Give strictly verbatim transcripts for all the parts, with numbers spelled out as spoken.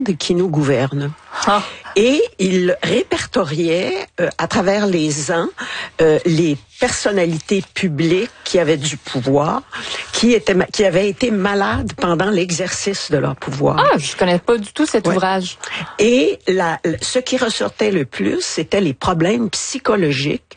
qui nous gouverne. Ah. Et il répertoriait euh, à travers les ans euh, les personnalités publiques qui avaient du pouvoir, qui étaient qui avaient été malades pendant l'exercice de leur pouvoir. Ah, je connais pas du tout cet ouais. ouvrage. Et la, ce qui ressortait le plus, c'était les problèmes psychologiques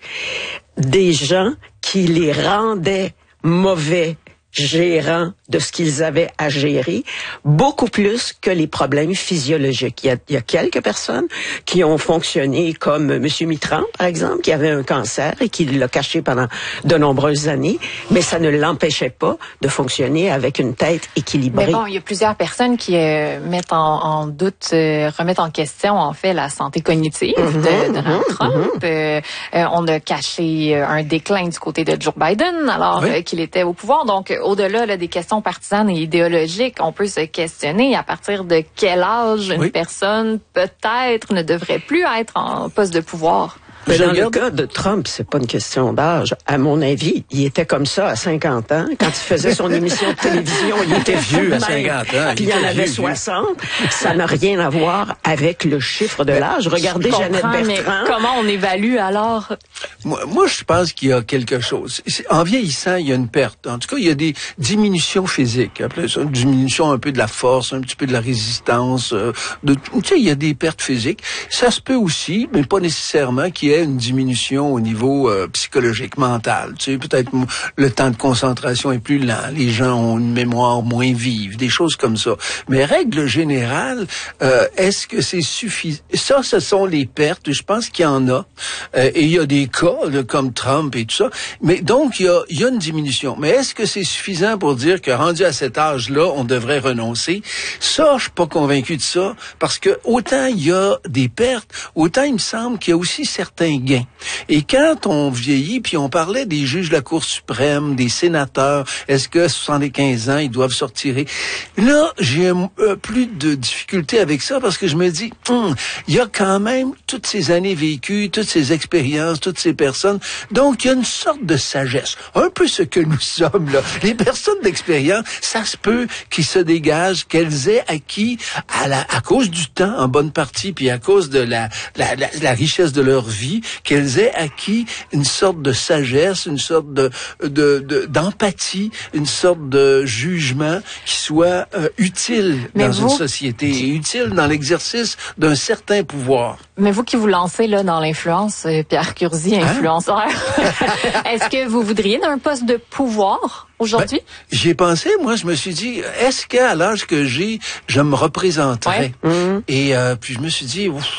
des gens qui les rendaient mauvais gérants de ce qu'ils avaient à gérer, beaucoup plus que les problèmes physiologiques. Il y a, il y a quelques personnes qui ont fonctionné comme M. Mitterrand, par exemple, qui avait un cancer et qui l'a caché pendant de nombreuses années, mais ça ne l'empêchait pas de fonctionner avec une tête équilibrée. Mais bon, il y a plusieurs personnes qui euh, mettent en, en doute, euh, remettent en question, en fait, la santé cognitive mm-hmm, de Donald mm-hmm, Trump. Mm-hmm. Euh, euh, on a caché un déclin du côté de Joe Biden, alors oui. euh, qu'il était au pouvoir. Donc, au-delà là, des questions partisanes et idéologiques, on peut se questionner à partir de quel âge une oui. personne peut-être ne devrait plus être en poste de pouvoir. Mais dans le cas de Trump, c'est pas une question d'âge. À mon avis, il était comme ça à cinquante ans. Quand il faisait son émission de télévision, il était vieux à cinquante ans. Puis il en avait soixante. Ça n'a rien à voir avec le chiffre de l'âge. Regardez Jeannette Bertrand. Mais comment on évalue alors? Moi, moi, je pense qu'il y a quelque chose. En vieillissant, il y a une perte. En tout cas, il y a des diminutions physiques. Après ça, une diminution un peu de la force, un petit peu de la résistance. De, tu sais, il y a des pertes physiques. Ça se peut aussi, mais pas nécessairement, qu'il y ait une diminution au niveau euh, psychologique, mental. Tu sais, peut-être le temps de concentration est plus lent, les gens ont une mémoire moins vive, des choses comme ça. Mais règle générale, euh, est-ce que c'est suffisant? Ça, ce sont les pertes, je pense qu'il y en a. Euh, et il y a des cas, là, comme Trump et tout ça. Mais donc, il y a, il y a une diminution. Mais est-ce que c'est suffisant pour dire que rendu à cet âge-là, on devrait renoncer? Ça, je suis pas convaincu de ça, parce que autant il y a des pertes, autant il me semble qu'il y a aussi certains gains. Et quand on vieillit, puis on parlait des juges de la Cour suprême, des sénateurs, est-ce que à soixante-quinze ans, ils doivent se retirer? Là, j'ai euh, plus de difficultés avec ça parce que je me dis, hum, il y a quand même toutes ces années vécues, toutes ces expériences, toutes ces personnes. Donc, il y a une sorte de sagesse. Un peu ce que nous sommes, là. Les personnes d'expérience, ça se peut qu'ils se dégagent, qu'elles aient acquis à, la, à cause du temps, en bonne partie, puis à cause de la, la, la, la richesse de leur vie, qu'elles aient acquis une sorte de sagesse, une sorte de, de, de d'empathie, une sorte de jugement qui soit euh, utile Mais dans vous, une société et utile dans l'exercice d'un certain pouvoir. Mais vous qui vous lancez là dans l'influence, euh, Pierre Curzi, influenceur, hein? Est-ce que vous voudriez d'un poste de pouvoir aujourd'hui? Ben, j'y ai pensé, moi, je me suis dit, est-ce qu'à l'âge que j'ai, je me représenterais? Ouais. Mmh. Et euh, puis je me suis dit, ouf,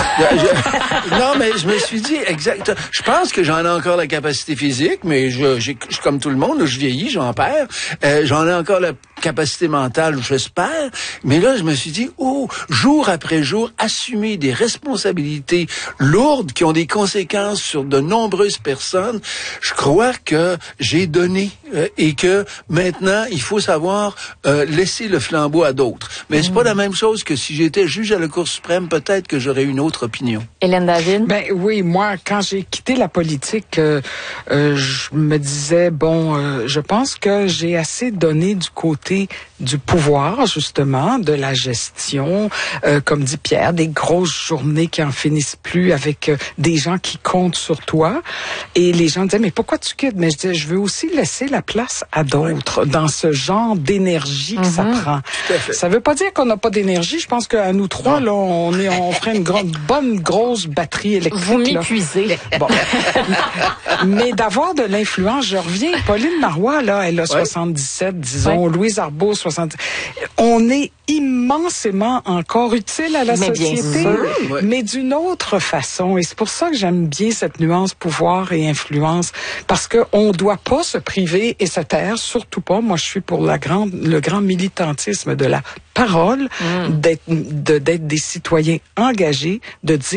je, non, mais je me suis dit, exact. Je pense que j'en ai encore la capacité physique, mais je, j'ai, je comme tout le monde, je vieillis, j'en perds. Euh, j'en ai encore la capacité mentale, j'espère. Mais là, je me suis dit, oh, jour après jour, assumer des responsabilités lourdes qui ont des conséquences sur de nombreuses personnes. Je crois que j'ai donné euh, et que maintenant, il faut savoir euh, laisser le flambeau à d'autres. Mais mmh. c'est pas la même chose que si j'étais juge à la Cour suprême, peut-être que j'aurais une autre opinion. Hélène David? Ben oui, moi, quand j'ai quitté la politique, euh, euh, je me disais, bon, euh, je pense que j'ai assez donné du côté du pouvoir, justement, de la gestion, euh, comme dit Pierre, des grosses journées qui en finissent plus avec euh, des gens qui comptent sur toi. Et les gens disaient, mais pourquoi tu quittes? Mais je disais, je veux aussi laisser la place à d'autres oui. dans ce genre d'énergie que mm-hmm. ça prend. Ça veut pas dire qu'on n'a pas d'énergie. Je pense qu'à nous trois, là, on est, on ferait une grande, bonne grosse batterie électrique. Vous m'épuisez. Bon. Mais d'avoir de l'influence, je reviens. Pauline Marois, là, elle a ouais. soixante-dix-sept, disons. Ouais. Louise Arbault, soixante. On est immensément encore utile à la mais société, ouais. mais d'une autre façon. Et c'est pour ça que j'aime bien cette nuance pouvoir et influence, parce que on doit pas se priver et se taire, surtout pas. Moi, je suis pour la grande, le grand militantisme de la parole, mm. d'être, de, d'être des citoyens engagés, de dire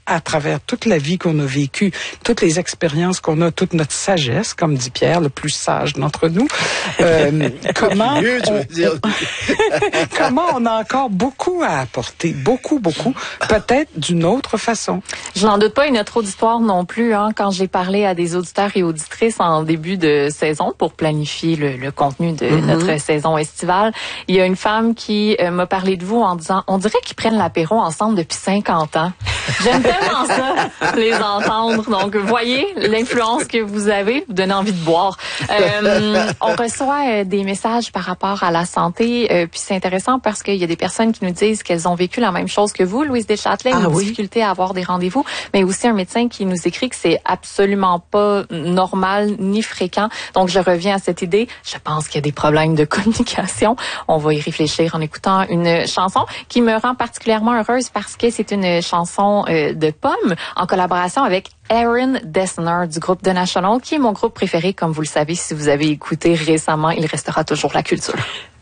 à travers toute la vie qu'on a vécue, toutes les expériences qu'on a, toute notre sagesse, comme dit Pierre, le plus sage d'entre nous, euh, comment, Mieux, tu veux dire. comment on a encore beaucoup à apporter, beaucoup, beaucoup, peut-être d'une autre façon. Je n'en doute pas, et notre auditoire non plus. Hein, quand j'ai parlé à des auditeurs et auditrices en début de saison pour planifier le, le contenu de mm-hmm. notre saison estivale, il y a une femme qui euh, m'a parlé de vous en disant, on dirait qu'ils prennent l'apéro ensemble depuis cinquante ans. J'aime tellement ça, les entendre. Donc, voyez l'influence que vous avez, vous donnez envie de boire. Euh, on reçoit euh, des messages par rapport à la santé, euh, puis c'est intéressant parce qu'il y a des personnes qui nous disent qu'elles ont vécu la même chose que vous, Louise Deschâtelet, ah, une oui. difficulté à avoir des rendez-vous, mais aussi un médecin qui nous écrit que c'est absolument pas normal ni fréquent. Donc, je reviens à cette idée. Je pense qu'il y a des problèmes de communication. On va y réfléchir en écoutant une chanson qui me rend particulièrement heureuse parce que c'est une chanson euh, de Pomme en collaboration avec Aaron Dessner du groupe The National, qui est mon groupe préféré, comme vous le savez, si vous avez écouté récemment, il restera toujours la culture.